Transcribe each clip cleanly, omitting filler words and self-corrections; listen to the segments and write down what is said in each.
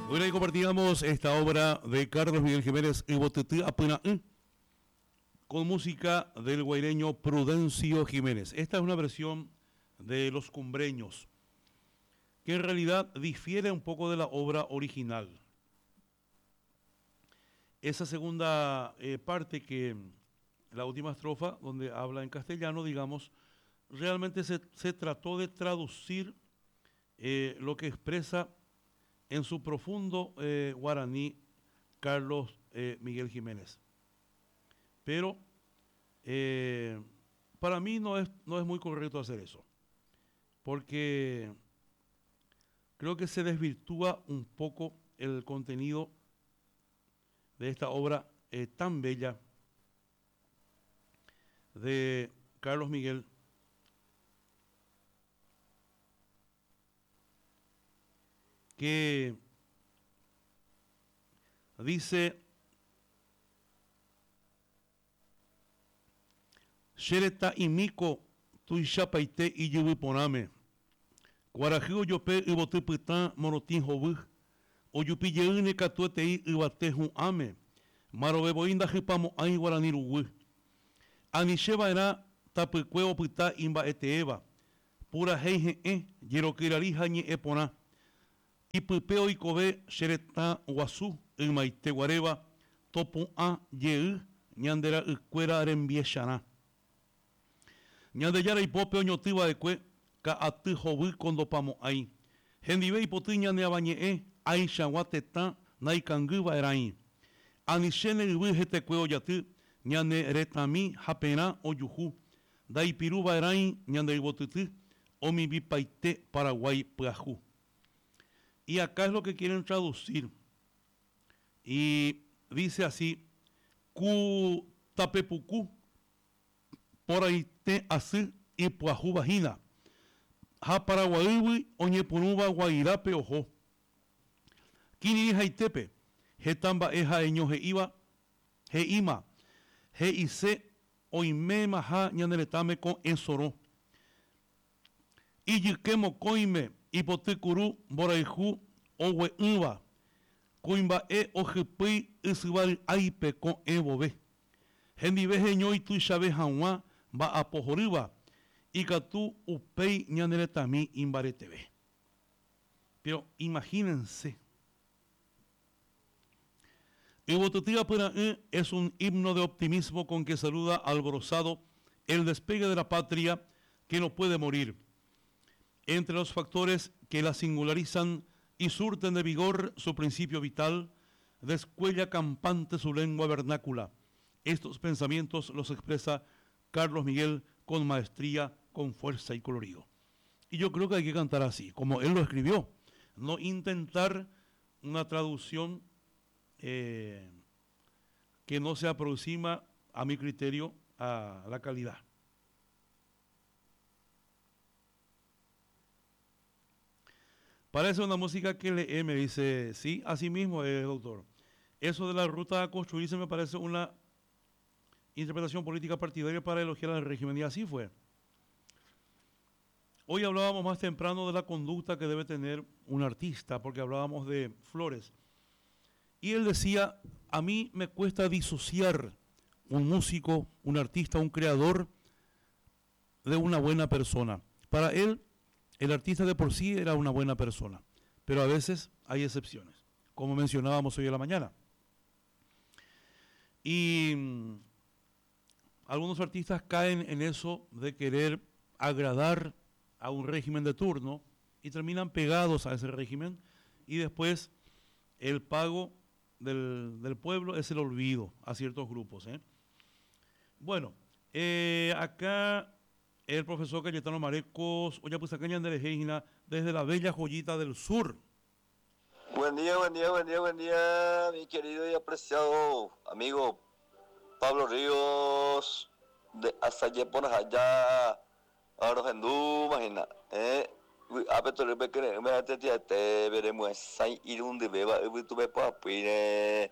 Bueno, ahí compartíamos esta obra de Carlos Miguel Jiménez con música del guaireño Prudencio Jiménez. Esta es una versión de Los Cumbreños, que en realidad difiere un poco de la obra original. Esa segunda parte, que la última estrofa, donde habla en castellano, digamos, realmente se trató de traducir lo que expresa en su profundo guaraní Carlos Miguel Jiménez. Pero para mí no es muy correcto hacer eso, porque creo que se desvirtúa un poco el contenido de esta obra tan bella de Carlos Miguel, que dice: Shereta imiko tuishapaite y yuwiponame. Guarajio yope ibote putan morotin hobuj. Oyupi yeune katuetei ibate hun ame. Marobeboinda jipamo ai guaraniruwi. Anisheba era tapukweo puta imba eteeva. Pura heihe yerokirari hañe epona. Ipupeo ikobe shereta guasu imaite guareva. Topo a yeu ñandera ikwera rembieshana. Ñandeyara ipope oñotiba de kue ka atu hobu kondo pamo ai. Hendive ipoti ñande abañe ai shawateta naikanguba erai. Anishene ibu hete kue oyatu ñande retami hapena oyuhu. Daipiruba erai ñande ibotutu omi bipaite Paraguay puaju. Y acá es lo que quieren traducir. Y dice así: ku tapepuku por ahí te así y puaju vagina. Ha Paraguaywi oñepunuba guairape ojo. Kini haitepe. Hetamba eja eño heiva. Heima. Heise oime maha ñaneretame con ensoro. Y yikemo koime ipotekuru boraiju owe uva. Coimba ojipui isubal aipe con ebobe. Hendive heño y tu chabe hanwa va a pohoriba y catu upei ñaneretami imbaretebe. Pero imagínense, Ibotutia Pura es un himno de optimismo con que saluda alborozado el despegue de la patria que no puede morir. Entre los factores que la singularizan y surten de vigor su principio vital, descuella campante su lengua vernácula. Estos pensamientos los expresa Carlos Miguel con maestría, con fuerza y colorido. Y yo creo que hay que cantar así, como él lo escribió, no intentar una traducción que no se aproxima, a mi criterio, a la calidad. Parece una música que lee, me dice, sí, así mismo es, doctor. Eso de la ruta a construirse me parece una interpretación política partidaria para elogiar al régimen, y así fue. Hoy hablábamos más temprano de la conducta que debe tener un artista, porque hablábamos de Flores. Y él decía: a mí me cuesta disociar un músico, un artista, un creador de una buena persona. Para él, el artista de por sí era una buena persona, pero a veces hay excepciones, como mencionábamos hoy en la mañana. Y algunos artistas caen en eso de querer agradar a un régimen de turno y terminan pegados a ese régimen, y después el pago del pueblo es el olvido a ciertos grupos. Bueno, acá el profesor Cayetano Marecos, Oyapusacaña de Lejejina, desde la bella joyita del sur. Buen día, buen día, buen día, buen día, mi querido y apreciado amigo Pablo Ríos, de Asayeponas allá, Arojendú, imagina, apetole bekere, me atetia te veremos sai irun de beba, tuve papine,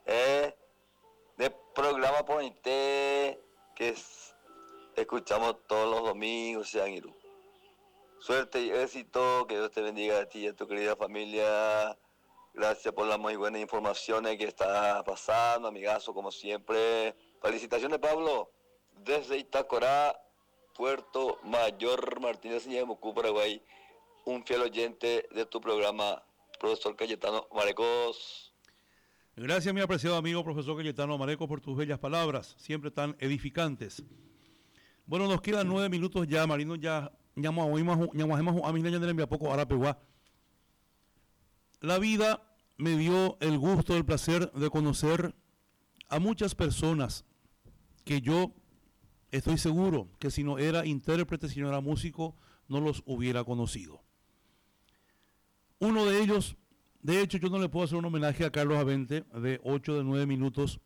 de programa por internet que escuchamos todos los domingos, sean Irú. Suerte y éxito, que Dios te bendiga a ti y a tu querida familia. Gracias por las muy buenas informaciones que está pasando, amigazo, como siempre. Felicitaciones, Pablo, desde Itacorá, Puerto Mayor, Martínez, Ñemucú, Paraguay. Un fiel oyente de tu programa, profesor Cayetano Marecos. Gracias, mi apreciado amigo profesor Cayetano Marecos, por tus bellas palabras, siempre tan edificantes. Bueno, nos quedan 9 minutos ya, Marino, ya a mí le envía poco ahora peguá. La vida me dio el gusto, el placer de conocer a muchas personas que yo estoy seguro que si no era intérprete, si no era músico, no los hubiera conocido. Uno de ellos, de hecho, yo no le puedo hacer un homenaje a Carlos Avente de 8 de 9 minutos.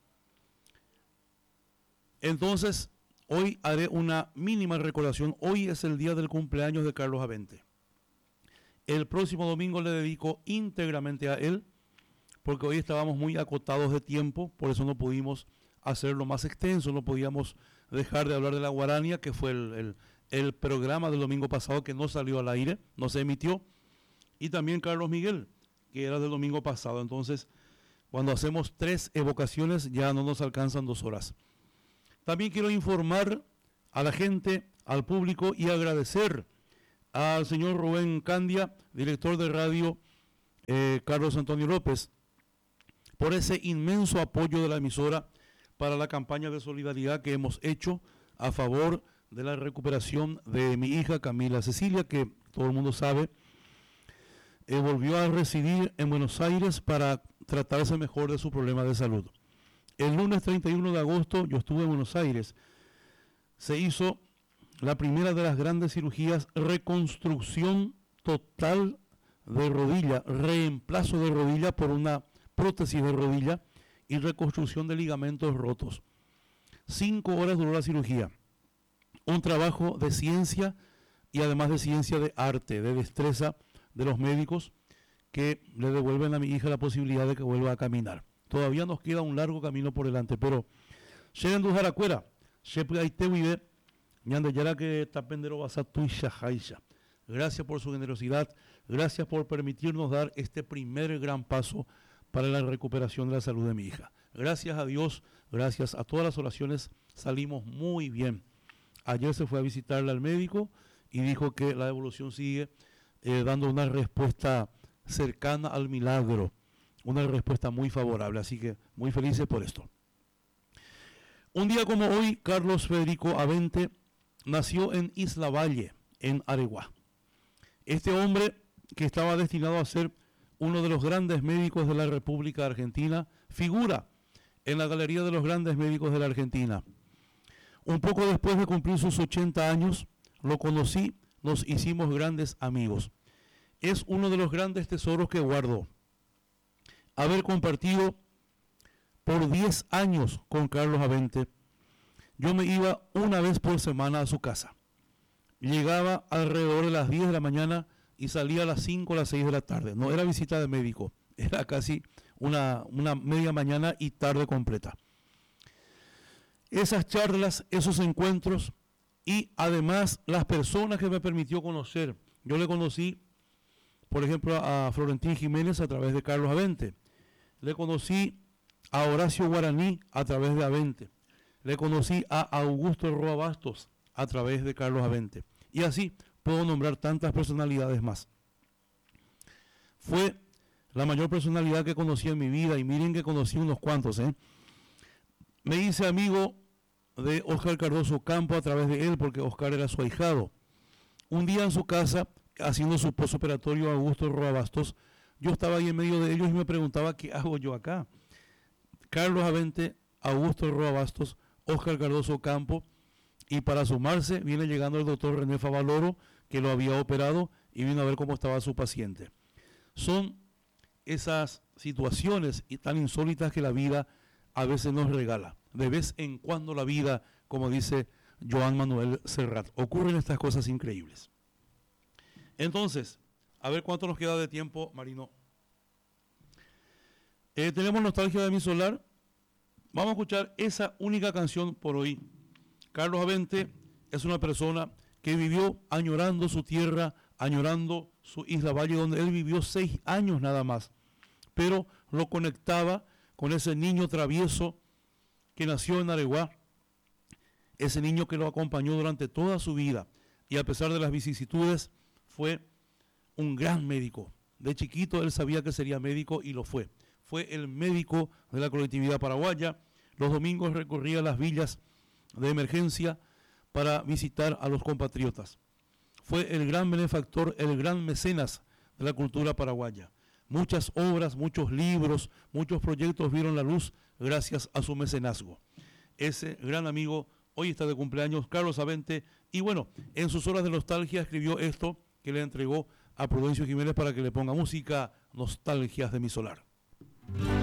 Entonces, hoy haré una mínima recordación. Hoy es el día del cumpleaños de Carlos Avente. El próximo domingo le dedico íntegramente a él, porque hoy estábamos muy acotados de tiempo, por eso no pudimos hacerlo más extenso, no podíamos dejar de hablar de la Guarania, que fue el programa del domingo pasado que no salió al aire, no se emitió, y también Carlos Miguel, que era del domingo pasado. Entonces, cuando hacemos 3 evocaciones ya no nos alcanzan 2 horas. También quiero informar a la gente, al público, y agradecer al señor Rubén Candia, director de radio Carlos Antonio López, por ese inmenso apoyo de la emisora para la campaña de solidaridad que hemos hecho a favor de la recuperación de mi hija Camila Cecilia, que todo el mundo sabe, volvió a residir en Buenos Aires para tratarse mejor de su problema de salud. El lunes 31 de agosto yo estuve en Buenos Aires. Se hizo la primera de las grandes cirugías, reconstrucción total de rodilla, reemplazo de rodilla por una prótesis de rodilla y reconstrucción de ligamentos rotos. 5 horas duró la cirugía. Un trabajo de ciencia y además de ciencia de arte, de destreza de los médicos que le devuelven a mi hija la posibilidad de que vuelva a caminar. Todavía nos queda un largo camino por delante, pero lleguen a Jaracuera, gracias por su generosidad, gracias por permitirnos dar este primer gran paso para la recuperación de la salud de mi hija. Gracias a Dios, gracias a todas las oraciones, salimos muy bien. Ayer se fue a visitarla al médico y dijo que la evolución sigue dando una respuesta cercana al milagro, una respuesta muy favorable, así que muy felices por esto. Un día como hoy, Carlos Federico Avente nació en Isla Valle, en Areguá. Este hombre, que estaba destinado a ser uno de los grandes médicos de la República Argentina, figura en la galería de los grandes médicos de la Argentina. Un poco después de cumplir sus 80 años, lo conocí, nos hicimos grandes amigos. Es uno de los grandes tesoros que guardo. Haber compartido por 10 años con Carlos Avente. Yo me iba una vez por semana a su casa. Llegaba alrededor de las 10 de la mañana y salía a las 5 o las 6 de la tarde. No era visita de médico, era casi una media mañana y tarde completa. Esas charlas, esos encuentros y además las personas que me permitió conocer. Yo le conocí, por ejemplo, a Florentín Jiménez a través de Carlos Avente. Le conocí a Horacio Guaraní a través de Avente. Le conocí a Augusto Roa Bastos a través de Carlos Avente. Y así puedo nombrar tantas personalidades más. Fue la mayor personalidad que conocí en mi vida, y miren que conocí unos cuantos. Me hice amigo de Óscar Cardoso Campo a través de él, porque Óscar era su ahijado. Un día en su casa, haciendo su postoperatorio a Augusto Roa Bastos, yo estaba ahí en medio de ellos y me preguntaba, ¿qué hago yo acá? Carlos Avente, Augusto Roa Bastos, Óscar Cardoso Campo, y para sumarse viene llegando el doctor René Favaloro, que lo había operado, y vino a ver cómo estaba su paciente. Son esas situaciones tan insólitas que la vida a veces nos regala. De vez en cuando la vida, como dice Joan Manuel Serrat, ocurren estas cosas increíbles. Entonces, a ver cuánto nos queda de tiempo, Marino. Tenemos nostalgia de mi solar. Vamos a escuchar esa única canción por hoy. Carlos Avente es una persona que vivió añorando su tierra, añorando su Isla Valle, donde él vivió 6 años nada más. pero lo conectaba con ese niño travieso que nació en Areguá, ese niño que lo acompañó durante toda su vida y a pesar de las vicisitudes fue un gran médico. De chiquito él sabía que sería médico y lo fue. Fue el médico de la colectividad paraguaya. Los domingos recorría las villas de emergencia para visitar a los compatriotas. Fue el gran benefactor, el gran mecenas de la cultura paraguaya. Muchas obras, muchos libros, muchos proyectos vieron la luz gracias a su mecenazgo. Ese gran amigo hoy está de cumpleaños, Carlos Avente, y bueno, en sus horas de nostalgia escribió esto que le entregó a Prudencio Jiménez para que le ponga música, Nostalgias de mi solar.